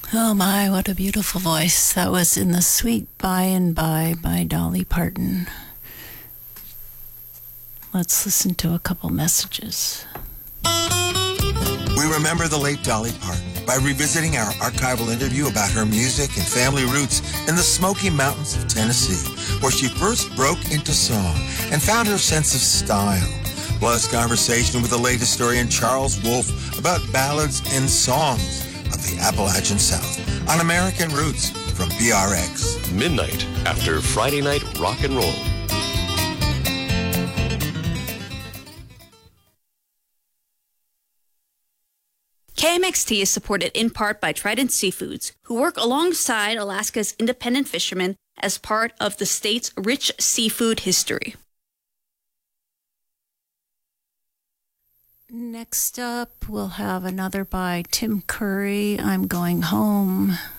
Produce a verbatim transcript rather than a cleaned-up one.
Oh my, what a beautiful voice. That was In the Sweet By and By by Dolly Parton. Let's listen to a couple messages. We remember the late Dolly Parton by revisiting our archival interview about her music and family roots in the Smoky Mountains of Tennessee, where she first broke into song and found her sense of style. Plus, conversation with the late historian Charles Wolfe about ballads and songs of the Appalachian South on American Roots from B R X. Midnight after Friday Night Rock and Roll. K M X T is supported in part by Trident Seafoods, who work alongside Alaska's independent fishermen as part of the state's rich seafood history. Next up, we'll have another by Tim Curry, I'm Going Home.